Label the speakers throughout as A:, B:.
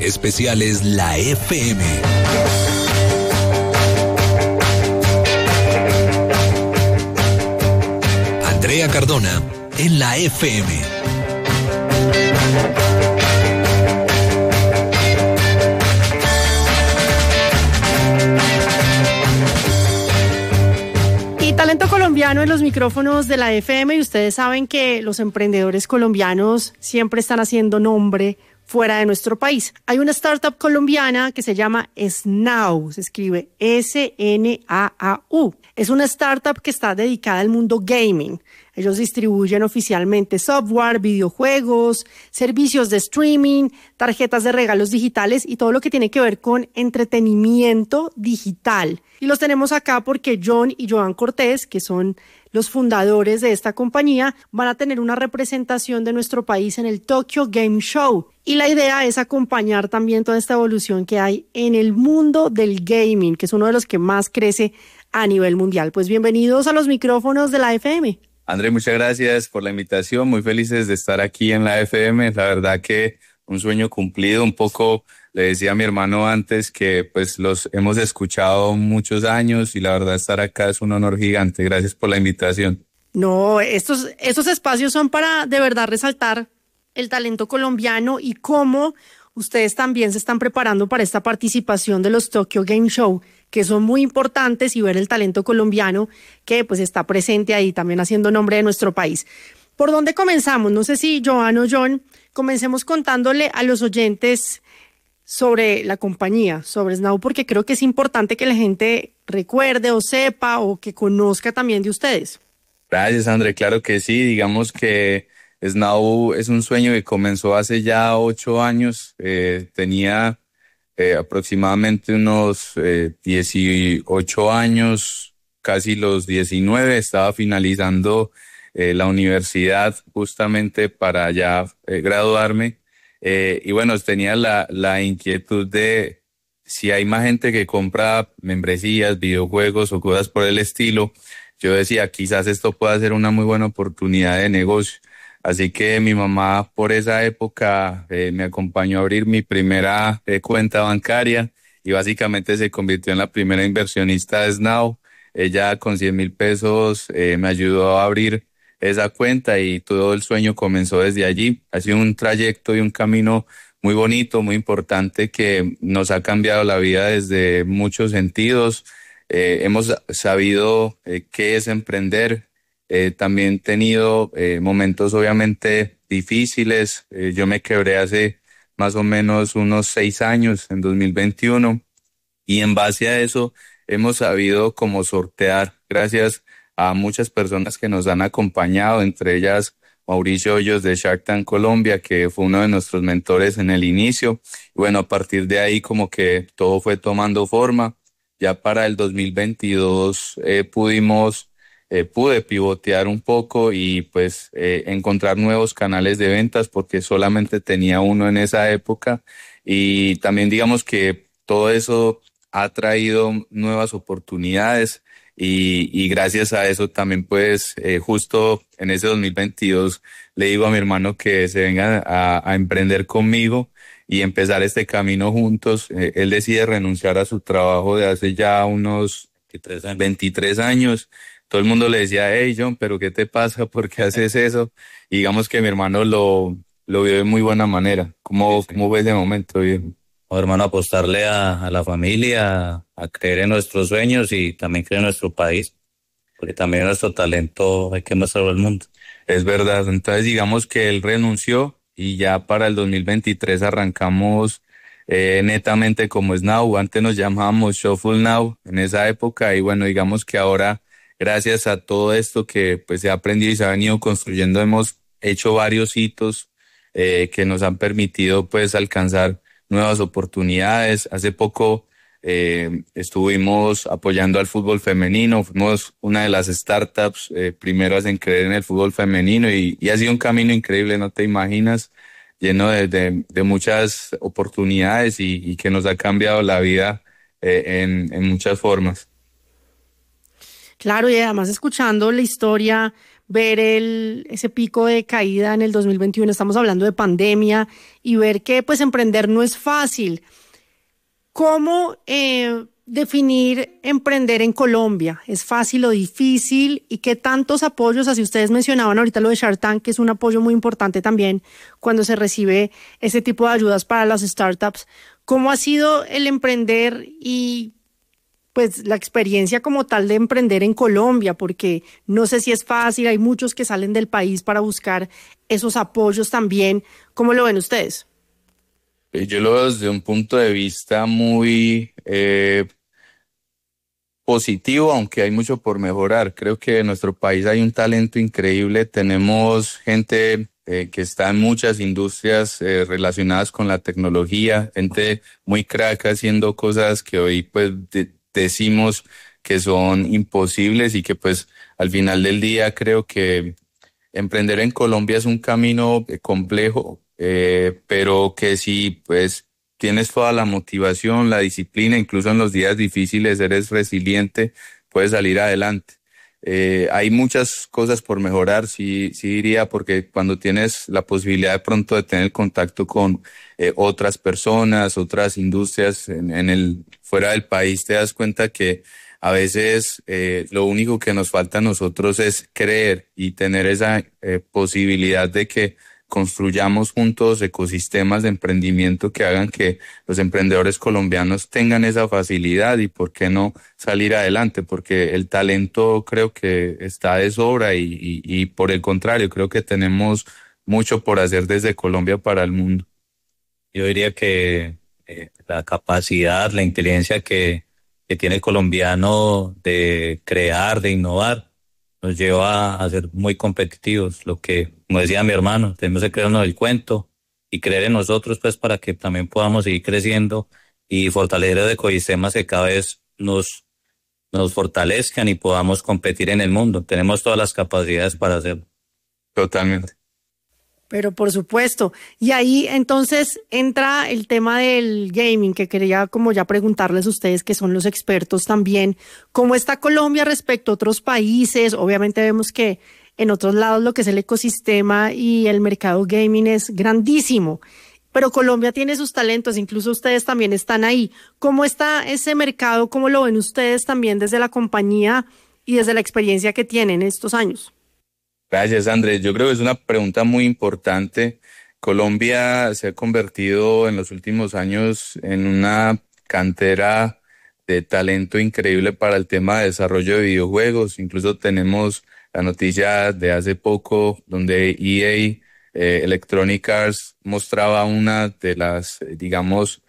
A: Especiales La FM. Andrea Cardona en La FM.
B: Talento colombiano en los micrófonos de la FM, y ustedes saben que los emprendedores colombianos siempre están haciendo nombre fuera de nuestro país. Hay una startup colombiana que se llama Snaau, se escribe S-N-A-A-U. Es una startup que está dedicada al mundo gaming. Ellos distribuyen oficialmente software, videojuegos, servicios de streaming, tarjetas de regalos digitales y todo lo que tiene que ver con entretenimiento digital. Y los tenemos acá porque John y Joan Cortés, que son los fundadores de esta compañía, van a tener una representación de nuestro país en el Tokyo Game Show. Y la idea es acompañar también toda esta evolución que hay en el mundo del gaming, que es uno de los que más crece a nivel mundial. Pues bienvenidos a los micrófonos de la FM.
C: André, muchas gracias por la invitación. Muy felices de estar aquí en la FM. La verdad que un sueño cumplido. Un poco le decía a mi hermano antes que pues los hemos escuchado muchos años y la verdad estar acá es un honor gigante. Gracias por la invitación.
B: No, estos espacios son para de verdad resaltar el talento colombiano y cómo ustedes también se están preparando para esta participación de los Tokyo Game Show, que son muy importantes, y ver el talento colombiano que pues está presente ahí también haciendo nombre de nuestro país. ¿Por dónde comenzamos? No sé si Joan o John, comencemos contándole a los oyentes sobre la compañía, sobre Snaau, porque creo que es importante que la gente recuerde o sepa o que conozca también de ustedes.
C: Gracias, André. Claro que sí. Digamos que Snaau es un sueño que comenzó hace ya 8 años. Tenía aproximadamente unos 18 años, casi los 19. Estaba finalizando la universidad justamente para ya graduarme. Y bueno, tenía la inquietud de si hay más gente que compra membresías, videojuegos o cosas por el estilo. Yo decía, quizás esto pueda ser una muy buena oportunidad de negocio. Así que mi mamá por esa época me acompañó a abrir mi primera cuenta bancaria y básicamente se convirtió en la primera inversionista de Snaau. Ella con 100,000 pesos me ayudó a abrir esa cuenta y todo el sueño comenzó desde allí. Ha sido un trayecto y un camino muy bonito, muy importante, que nos ha cambiado la vida desde muchos sentidos. Hemos sabido qué es emprender. También he tenido momentos obviamente difíciles. Yo me quebré hace más o menos unos 6 años, en 2021, y en base a eso hemos sabido cómo sortear, gracias a muchas personas que nos han acompañado, entre ellas Mauricio Hoyos de Shark Tank Colombia, que fue uno de nuestros mentores en el inicio. Y bueno, a partir de ahí como que todo fue tomando forma. Ya para el 2022 pude pivotear un poco y pues encontrar nuevos canales de ventas, porque solamente tenía uno en esa época, y también digamos que todo eso ha traído nuevas oportunidades y gracias a eso también pues justo en ese 2022 le digo a mi hermano que se venga a emprender conmigo y empezar este camino juntos. Él decide renunciar a su trabajo de hace ya unos 23 años. Todo el mundo le decía, hey John, pero ¿qué te pasa? ¿Por qué haces eso? Y digamos que mi hermano lo vio de muy buena manera. ¿Cómo ves de momento, viejo?
D: Hermano, apostarle a la familia, a creer en nuestros sueños y también creer en nuestro país, porque también nuestro talento hay que mostrarlo al mundo.
C: Es verdad. Entonces digamos que él renunció y ya para el 2023 arrancamos netamente como Snaau. Antes nos llamábamos Shuffle Now en esa época, y bueno, digamos que ahora, gracias a todo esto que pues se ha aprendido y se ha venido construyendo, hemos hecho varios hitos que nos han permitido pues alcanzar nuevas oportunidades. Hace poco estuvimos apoyando al fútbol femenino, fuimos una de las startups primeras en creer en el fútbol femenino y ha sido un camino increíble, no te imaginas, lleno de muchas oportunidades y que nos ha cambiado la vida en muchas formas.
B: Claro, y además escuchando la historia, ver ese pico de caída en el 2021, estamos hablando de pandemia, y ver que pues emprender no es fácil. ¿Cómo definir emprender en Colombia? ¿Es fácil o difícil? ¿Y qué tantos apoyos? Así ustedes mencionaban ahorita lo de Shark Tank, que es un apoyo muy importante también cuando se recibe ese tipo de ayudas para las startups. ¿Cómo ha sido el emprender y pues la experiencia como tal de emprender en Colombia? Porque no sé si es fácil, hay muchos que salen del país para buscar esos apoyos también. ¿Cómo lo ven ustedes?
C: Yo lo veo desde un punto de vista muy positivo, aunque hay mucho por mejorar. Creo que en nuestro país hay un talento increíble. Tenemos gente que está en muchas industrias relacionadas con la tecnología, gente muy crack haciendo cosas que hoy pues decimos que son imposibles y que pues al final del día creo que emprender en Colombia es un camino complejo, pero que si pues tienes toda la motivación, la disciplina, incluso en los días difíciles eres resiliente, puedes salir adelante. Hay muchas cosas por mejorar, sí diría, porque cuando tienes la posibilidad de pronto de tener contacto con otras personas, otras industrias fuera del país, te das cuenta que a veces lo único que nos falta a nosotros es creer y tener esa posibilidad de que construyamos juntos ecosistemas de emprendimiento que hagan que los emprendedores colombianos tengan esa facilidad y por qué no salir adelante, porque el talento creo que está de sobra y por el contrario, creo que tenemos mucho por hacer desde Colombia para el mundo.
D: Yo diría que la capacidad, la inteligencia que tiene el colombiano de crear, de innovar, nos lleva a ser muy competitivos. Lo que, como decía mi hermano, tenemos que creernos el cuento y creer en nosotros, pues, para que también podamos seguir creciendo y fortalecer los ecosistemas que cada vez nos fortalezcan y podamos competir en el mundo. Tenemos todas las capacidades para hacerlo.
C: Totalmente.
B: Pero por supuesto. Y ahí entonces entra el tema del gaming, que quería como ya preguntarles a ustedes, que son los expertos también, ¿cómo está Colombia respecto a otros países? Obviamente vemos que en otros lados lo que es el ecosistema y el mercado gaming es grandísimo, pero Colombia tiene sus talentos, incluso ustedes también están ahí. ¿Cómo está ese mercado? ¿Cómo lo ven ustedes también desde la compañía y desde la experiencia que tienen estos años?
C: Gracias, Andrés. Yo creo que es una pregunta muy importante. Colombia se ha convertido en los últimos años en una cantera de talento increíble para el tema de desarrollo de videojuegos. Incluso tenemos la noticia de hace poco donde EA, Electronic Arts, mostraba una de las, digamos,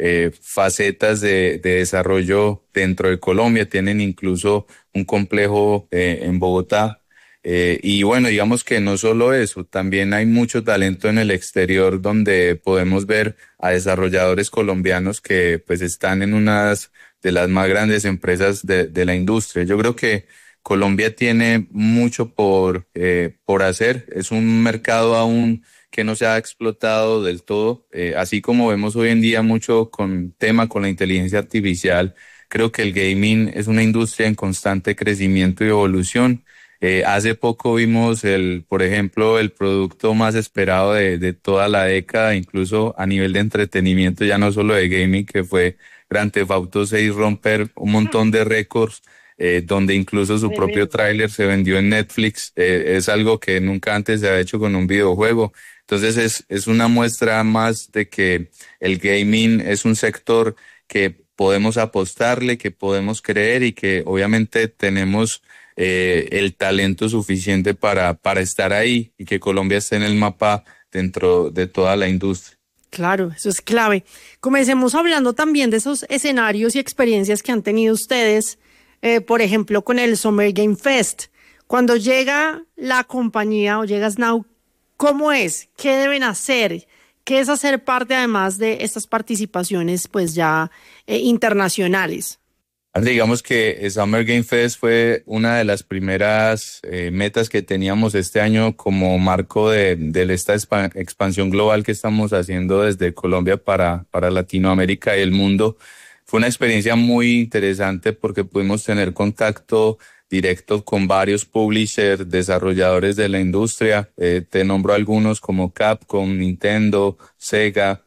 C: facetas de desarrollo dentro de Colombia. Tienen incluso un complejo en Bogotá. Y bueno, digamos que no solo eso, también hay mucho talento en el exterior donde podemos ver a desarrolladores colombianos que pues están en unas de las más grandes empresas de la industria. Yo creo que Colombia tiene mucho por hacer. Es un mercado aún que no se ha explotado del todo. Así como vemos hoy en día mucho con la inteligencia artificial, creo que el gaming es una industria en constante crecimiento y evolución. Hace poco vimos por ejemplo, el producto más esperado de toda la década, incluso a nivel de entretenimiento, ya no solo de gaming, que fue Grand Theft Auto 6, romper un montón de récords, donde incluso su propio tráiler se vendió en Netflix. Es algo que nunca antes se ha hecho con un videojuego. Entonces es una muestra más de que el gaming es un sector que podemos apostarle, que podemos creer y que obviamente tenemos el talento suficiente para estar ahí y que Colombia esté en el mapa dentro de toda la industria.
B: Claro, eso es clave. Comencemos hablando también de esos escenarios y experiencias que han tenido ustedes, por ejemplo, con el Summer Game Fest. Cuando llega la compañía o llega Snow, ¿cómo es? ¿Qué deben hacer? ¿Qué es hacer parte además de estas participaciones pues ya internacionales?
C: Digamos que Summer Game Fest fue una de las primeras metas que teníamos este año como marco de esta expansión global que estamos haciendo desde Colombia para Latinoamérica y el mundo. Fue una experiencia muy interesante porque pudimos tener contacto directo con varios publishers, desarrolladores de la industria. Te nombro algunos como Capcom, Nintendo, Sega.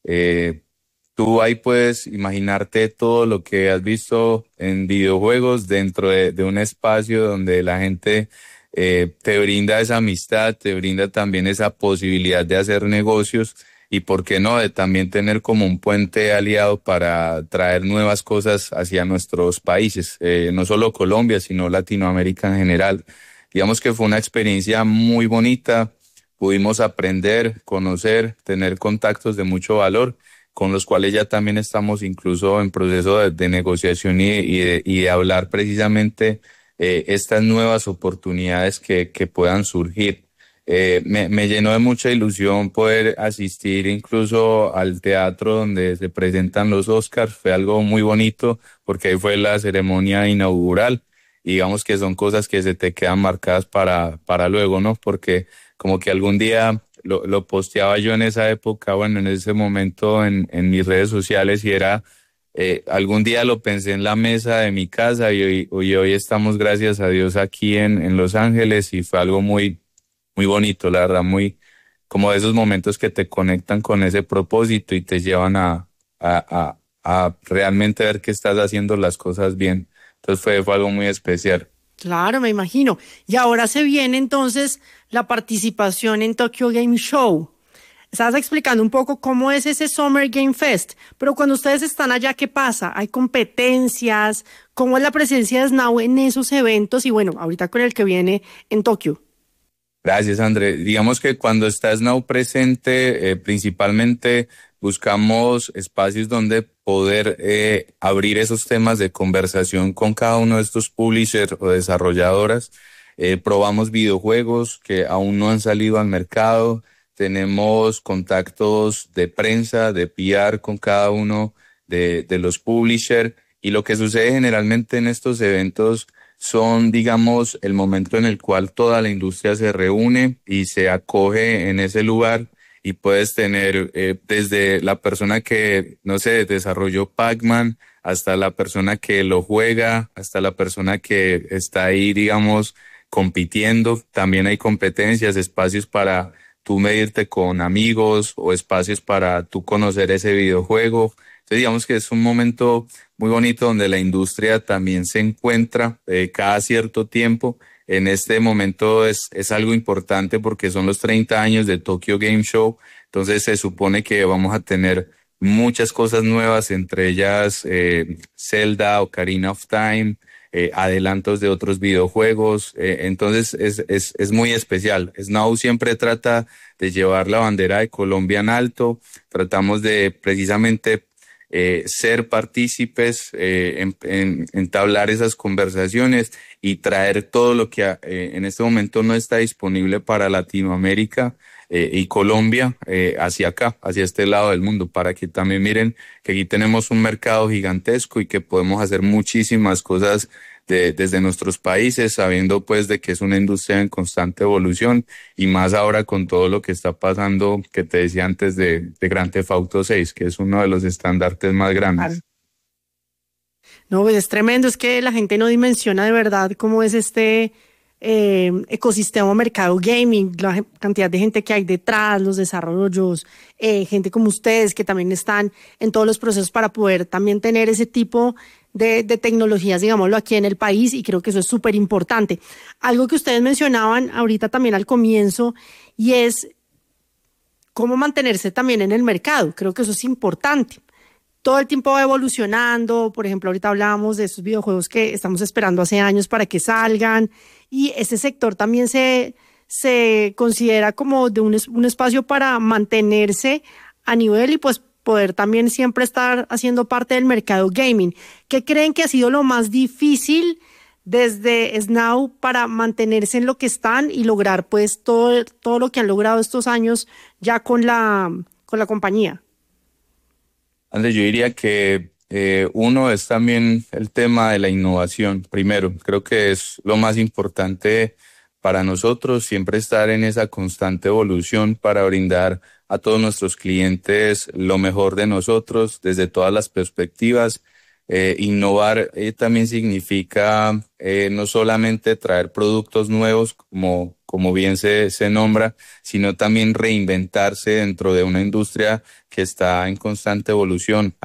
C: Tú ahí puedes imaginarte todo lo que has visto en videojuegos dentro de un espacio donde la gente te brinda esa amistad, te brinda también esa posibilidad de hacer negocios y, por qué no, de también tener como un puente aliado para traer nuevas cosas hacia nuestros países, no solo Colombia, sino Latinoamérica en general. Digamos que fue una experiencia muy bonita, pudimos aprender, conocer, tener contactos de mucho valor, con los cuales ya también estamos incluso en proceso de negociación y de hablar precisamente estas nuevas oportunidades que puedan surgir. Me llenó de mucha ilusión poder asistir incluso al teatro donde se presentan los Oscars. Fue algo muy bonito porque ahí fue la ceremonia inaugural y digamos que son cosas que se te quedan marcadas para luego, ¿no? Porque como que algún día lo posteaba yo en esa época, bueno, en ese momento en mis redes sociales y era, algún día lo pensé en la mesa de mi casa y hoy estamos, gracias a Dios, aquí en Los Ángeles y fue algo muy, muy bonito, la verdad, muy como de esos momentos que te conectan con ese propósito y te llevan a realmente ver que estás haciendo las cosas bien. Entonces fue algo muy especial.
B: Claro, me imagino. Y ahora se viene entonces la participación en Tokyo Game Show. Estabas explicando un poco cómo es ese Summer Game Fest, pero cuando ustedes están allá, ¿qué pasa? ¿Hay competencias? ¿Cómo es la presencia de SNAU en esos eventos? Y bueno, ahorita con el que viene en Tokio.
C: Gracias, André. Digamos que cuando está SNAU presente, principalmente buscamos espacios donde poder abrir esos temas de conversación con cada uno de estos publishers o desarrolladoras. Probamos videojuegos que aún no han salido al mercado. Tenemos contactos de prensa, de PR con cada uno de los publishers. Y lo que sucede generalmente en estos eventos son, digamos, el momento en el cual toda la industria se reúne y se acoge en ese lugar y puedes tener desde la persona que, no sé, desarrolló Pac-Man hasta la persona que lo juega, hasta la persona que está ahí, digamos, compitiendo. También hay competencias, espacios para tú medirte con amigos o espacios para tú conocer ese videojuego. Entonces digamos que es un momento muy bonito donde la industria también se encuentra cada cierto tiempo. En este momento es algo importante porque son los 30 años de Tokyo Game Show, entonces se supone que vamos a tener muchas cosas nuevas, entre ellas Zelda, Ocarina of Time, adelantos de otros videojuegos, entonces es muy especial. SNAU siempre trata de llevar la bandera de Colombia en alto, tratamos de precisamente ser partícipes, entablar esas conversaciones y traer todo lo que en este momento no está disponible para Latinoamérica y Colombia hacia acá, hacia este lado del mundo, para que también miren que aquí tenemos un mercado gigantesco y que podemos hacer muchísimas cosas desde nuestros países, sabiendo pues de que es una industria en constante evolución y más ahora con todo lo que está pasando, que te decía antes de Grand Theft Auto 6, que es uno de los estandartes más grandes.
B: Claro. No, pues es tremendo, es que la gente no dimensiona de verdad cómo es este ecosistema mercado gaming, la cantidad de gente que hay detrás, los desarrollos, gente como ustedes que también están en todos los procesos para poder también tener ese tipo de tecnologías, digámoslo, aquí en el país, y creo que eso es súper importante. Algo que ustedes mencionaban ahorita también al comienzo, y es cómo mantenerse también en el mercado. Creo que eso es importante. Todo el tiempo va evolucionando. Por ejemplo, ahorita hablábamos de esos videojuegos que estamos esperando hace años para que salgan, y este sector también se considera como de un espacio para mantenerse a nivel y pues poder también siempre estar haciendo parte del mercado gaming. ¿Qué creen que ha sido lo más difícil desde SNAU para mantenerse en lo que están y lograr pues todo lo que han logrado estos años ya con la compañía?
C: Andrés, yo diría que uno es también el tema de la innovación. Primero, creo que es lo más importante para nosotros, siempre estar en esa constante evolución para brindar a todos nuestros clientes lo mejor de nosotros desde todas las perspectivas. Innovar también significa no solamente traer productos nuevos, como bien se nombra, sino también reinventarse dentro de una industria que está en constante evolución.